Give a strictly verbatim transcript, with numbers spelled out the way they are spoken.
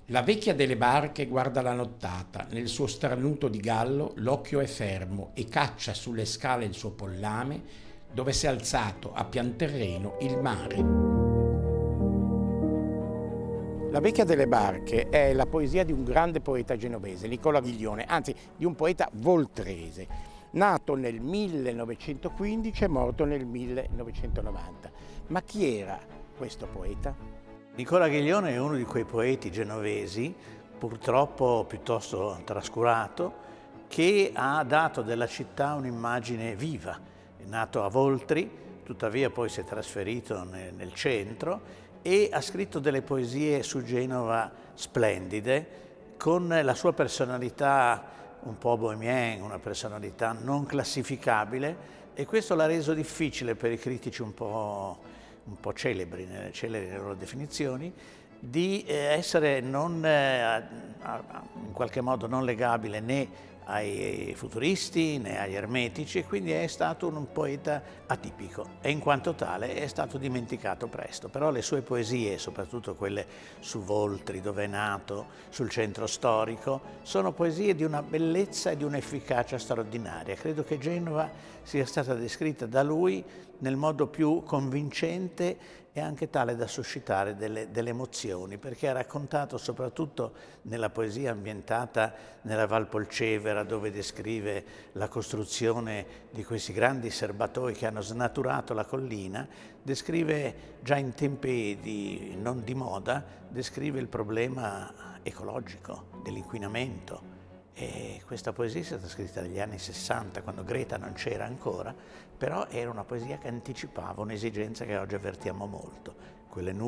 La vecchia delle barche guarda la nottata, nel suo stranuto di gallo l'occhio è fermo e caccia sulle scale il suo pollame, dove si è alzato a pian terreno il mare. La vecchia delle barche è la poesia di un grande poeta genovese, Nicola Ghiglione, anzi di un poeta voltrese, nato nel millenovecentoquindici e morto nel millenovecentonovanta. Ma chi era questo poeta? Nicola Ghiglione è uno di quei poeti genovesi, purtroppo piuttosto trascurato, che ha dato della città un'immagine viva. È nato a Voltri, tuttavia poi si è trasferito nel, nel centro e ha scritto delle poesie su Genova splendide, con la sua personalità un po' bohemienne, una personalità non classificabile, e questo l'ha reso difficile per i critici un po', un po' celebri, nelle, celebri nelle loro definizioni, di eh, essere non, eh, a, a, in qualche modo non legabile né ai futuristi né agli ermetici, e quindi è stato un poeta atipico e in quanto tale è stato dimenticato presto. Però le sue poesie, soprattutto quelle su Voltri, dove è nato, sul centro storico, sono poesie di una bellezza e di un'efficacia straordinaria. Credo che Genova sia stata descritta da lui nel modo più convincente e anche tale da suscitare delle, delle emozioni, perché ha raccontato, soprattutto nella poesia ambientata nella Val Polcevera, dove descrive la costruzione di questi grandi serbatoi che hanno snaturato la collina, descrive già in tempi di, non di moda, descrive il problema ecologico dell'inquinamento. E questa poesia è stata scritta negli anni sessanta, quando Greta non c'era ancora, però era una poesia che anticipava un'esigenza che oggi avvertiamo molto, quelle